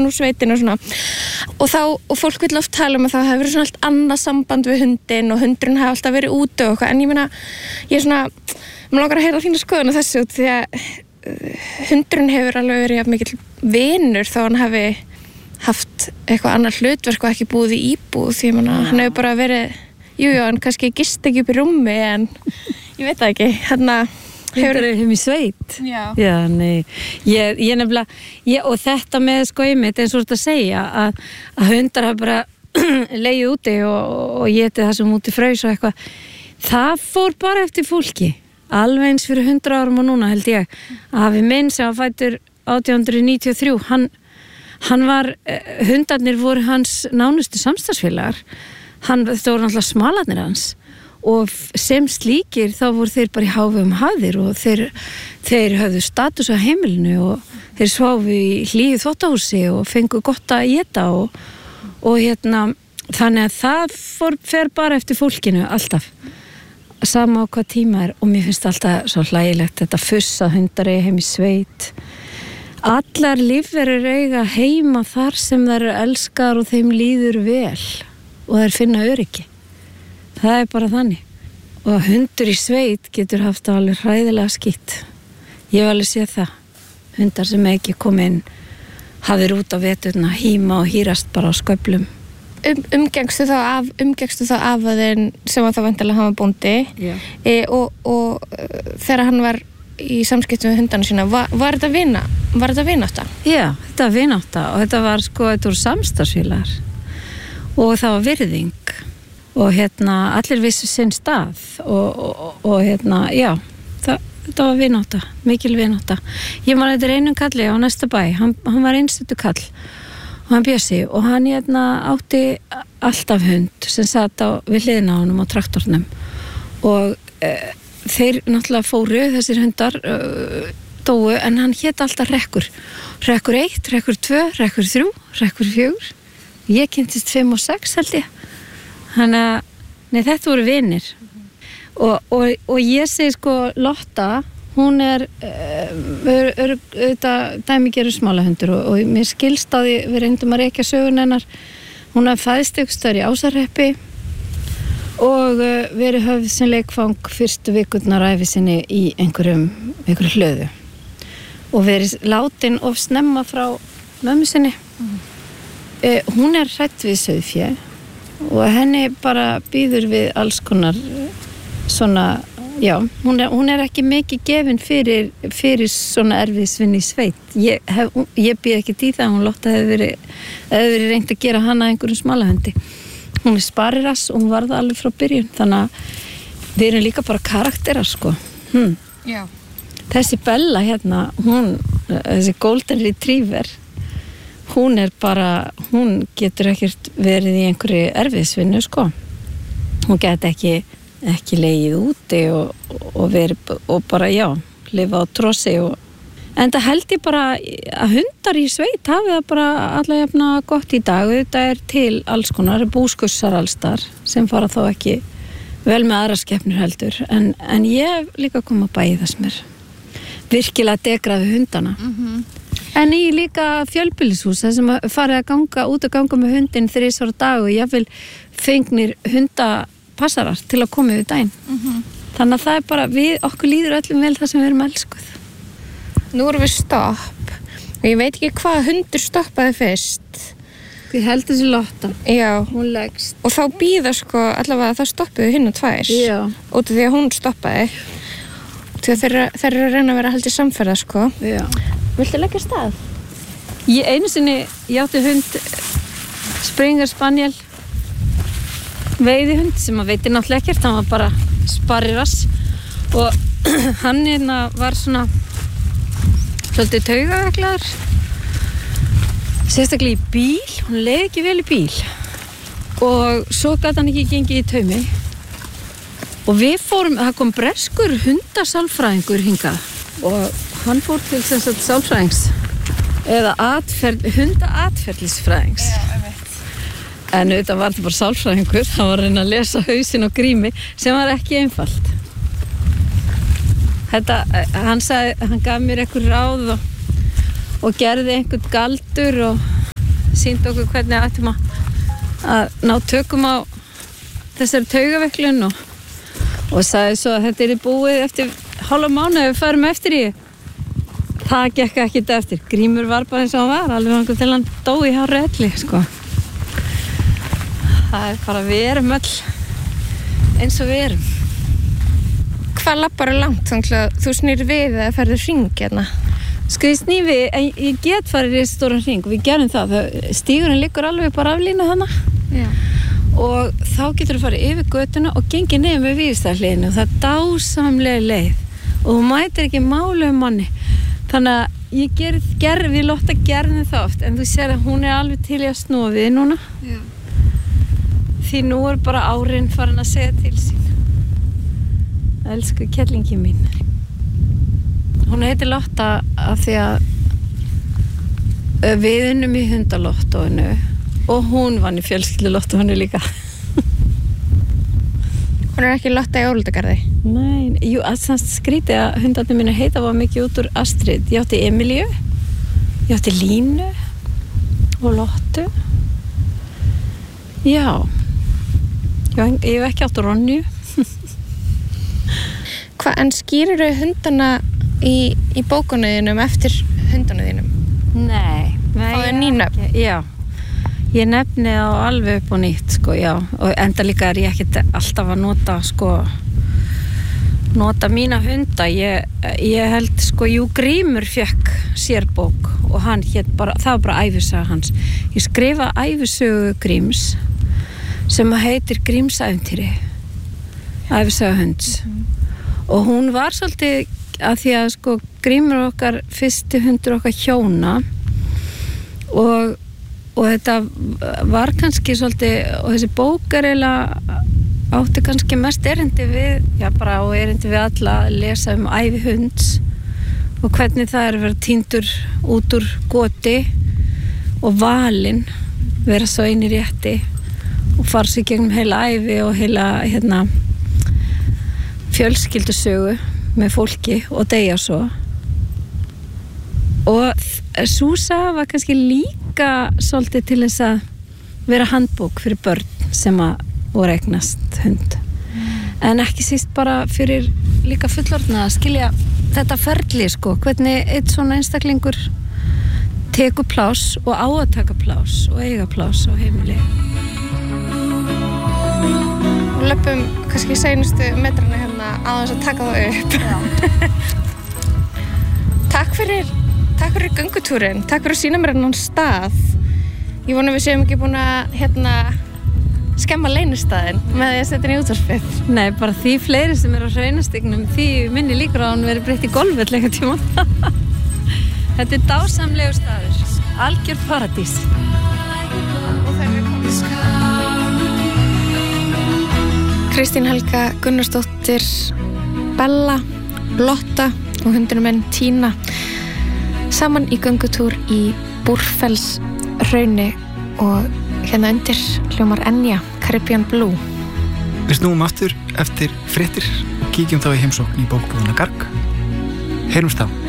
krakkan úr sveitinu og svona og fólk vill oft tala að það hefur verið svona allt annað samband við hundinn og hundurinn hefur alltaf verið úti og eitthvað, en ég meina ég er svona, mér langar að heyra þína skoðun á þessu því að hundurinn hefur alveg verið jafn mikill vinur þá hann hefði haft eitthvað annað hlutverk og ekki búið í íbúð því að hann hefur bara verið hann kannski gist ekki upp í rúmi en ég veit það ekki Hundar er í sveit Já, nei ég nefnilega og þetta með einmitt eins og þetta að segja að hundar hafa bara legið úti og étið það sem úti fraus og eitthvað það fór bara eftir fólki alveg eins fyrir 100 árum og núna held ég að hafi minn sem var fæddur 1893 hann var hundarnir voru hans nánustu samstarfsfélagar þetta voru náttúrulega smalarnir hans og sem slíkir þá voru þeir bara í hávegum hafðir og þeir höfðu status á heimilinu og þeir sváfu í hlýju þvottahúsi og fengu gott að éta og þannig að það fer bara eftir fólkinu alltaf sama á hvað tíma og mér finnst alltaf svo hlægilegt þetta fuss að hundar eiga heim í sveit allar lífverur eiga heima þar sem þær eru elskar og þeim líður vel og þær finna öryggi það bara þannig og hundur í sveit getur haft alveg hræðilega skítt ég hef alveg séð það hundar sem ekki kom inn hafðir út á veturna híma og hýrast bara á sköflum umgengstu þá af þinn sem að það væntanlega hann var bóndi og þegar hann var í samskiptum við hundana sína var þetta vinátta? Já, þetta var vinátta og þetta voru samstarfsfélagar og það var virðing og allir vissu sinn stað og já þetta var vinátta, mikil vinátta ég man þetta einum kalli á næsta bæ hann var einstættur kall og hann Bjössi og hann átti alltaf hund sem satt við hliðina á honum á traktornum og þeir náttúrulega fóru þessir hundar dóu en hann hét alltaf Rekkur 1, Rekkur 2, Rekkur 3, Rekkur 4 ég kynntist 5 og 6 held ég nei þetta voru vinir og ég segi Lotta hún dæmigerður smálahundur og mér skilst á því við reyndum að rekja sögun hennar hún fæðst einhversstaðar í Ásarhreppi og verið höfð sem leikfang fyrstu vikurnar ævi sinni í einhverju hlöðu og verið látin of snemma frá mömmu sinni hún hrædd við sauðfé og henni bara býður við alls konar svona, já, hún ekki mikið gefin fyrir svona erfiðsvinni í sveit ég býð ekki í það hún Lotta hefði verið reynt að gera hana einhverjum smalahundi hún sparirass og hún var það alveg frá byrjun þannig að við erum líka bara karakterar Já. Þessi Bella þessi Golden Retriever hún getur ekkert verið í einhverju erfiðsvinnu hún get ekki legið úti og verið og bara lifa á trossi en það held ég bara að hundar í sveit hafi það bara alla jafna gott í dag þetta til alls konar búskussar allstar sem fara þá ekki vel með aðra skepnur heldur en ég hef líka komið að bæði það sem virkilega degraði hundana en í líka fjölbýlishús þar sem farið að ganga með hundin 3 ára dag og jafnvel fengnir hundapassarar til að koma yfir daginn þannig að það bara okkur líður öllum vel það sem við erum elskuð Nú erum við stopp og ég veit ekki hvað hundur stoppaði fyrst Ég held þessi Lotta Já, hún leggst og þá býða allavega það stoppuðu hinn og 2 út af því að hún stoppaði því að þeir eru að reyna að vera haldið samferða Já Viltu leggja af stað? Einu sinni ég átti hund Springer Spaniel veiðihund sem að veitir náttúrulega ekkert hann var bara sparirass og hann var svona svolítið taugaveiklaður sérstaklega í bíl hún leið ekki vel í bíl og svo gat hann ekki gengið í taumi og við fórum það kom breskur hundasálfræðingur hingað og hann fór til sálfræðings eða hundaatferlisfræðings en auðvitað var þetta bara sálfræðingur hann var að reyna að lesa hausinn og grími sem var ekki einfalt hann gaf mér einhver ráð og gerði einhvern galdur og sýndi okkur hvernig ættum að ná tökum á þessari taugaveiklun og sagði svo að þetta búið eftir hálfa mánuð ef við færum eftir í. Það gekk ekkert eftir. Grímur var bara eins og hann var, alveg einhvern til hann dó í hárri elli, sko. Það bara við erum öll eins og við erum. Hvað labbar langt þannig að þú snýr við eða ferður hring hérna? Sko ég sný við, en ég get farið í stóran hring og við gerum það. Stígurinn liggur alveg bara aflínu þarna. Já. Og þá getur þú farið yfir götuna og gengið niður með Vífilsstaðahliðinu og það dásamlega leið og þú mætir ekki málu manni. Þannig að við Lotta gerðum það oft, en þú sér að hún alveg til í að snúa við núna. Já. Því nú bara árin farin að segja til sín. Elsku kettlingi mín. Hún heitir Lotta af því að við unnum í hundalottóinu og hún vann í fjölskyldulottóinu líka. Hún ekki Lotta í Ólafsgarði? Nei, jú, skrítið að hundarnir mínu heita var mikið út úr Astrid. Ég átti Emilíu, ég átti Línu og Lottu. Já, ég hef ekki átt Ronju. En skýrirðu hundana í bókunuðinum eftir hundanuðinum? Nei. Það ný nöfn? Já. Ég nefni á alveg upp og nýtt, sko, já. Og enda líka ég ekkert alltaf að nota mína hunda. Ég held, sko, Grímur fékk sér bók og hann það var bara ævisaga hans. Ég skrifa ævisögu Gríms sem heitir Grímsævintýri. Ævisaga hunds. Og hún var svolítið að því að, sko, Grímur okkar, fyrsti hundur okkar hjóna og þetta var kannski svolítið, og þessi bók eiginlega átti kannski mest erindi við, bara á erindi við alla að lesa ævi hunds og hvernig það að vera týndur út úr goti og valinn, vera svo eini rétti og fara sig gegnum heila ævi og heila fjölskyldusögu með fólki og deyja svo. Og Súsa var kannski líka svolítið til þess að vera handbók fyrir börn sem að voru eignast hund. En ekki síst bara fyrir líka fullorðna að skilja þetta ferli, sko, hvernig eitt svona einstaklingur tekur pláss og á að taka pláss og eiga pláss á heimili. Og löpum kannski seinustu metrana hérna á þess að taka það upp. Takk fyrir göngutúrin, takk fyrir að sýna mér hennan stað. Ég vona við séum ekki búin að skemma leynistaðinn með því að setja henni í útvarpið. Nei, bara því fleiri sem á hraunastígnum, því minni líkur á hann verið breytt í golfvöll einhvern tímann. Þetta dásamlegur staður, algjör paradís. Og það komið. Kristín Helga Gunnarsdóttir, Bella, Lotta og hundurinn minn Tína saman í göngutúr í Búrfellshrauni og hérna undir hljómar Enya, Caribbean Blue. Við snúum aftur eftir fréttir og kíkjum þá í heimsókn í bókbúðuna Garg. Heyrumst þá.